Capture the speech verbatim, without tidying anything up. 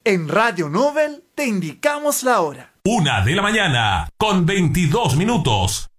En Radio Nobel te indicamos la hora. Una de la mañana, con veintidós minutos.